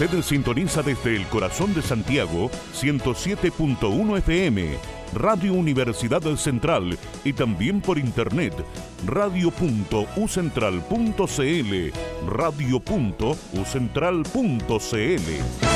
Usted sintoniza desde el corazón de Santiago 107.1 FM, Radio Universidad Central, y también por internet radio.ucentral.cl, radio.ucentral.cl.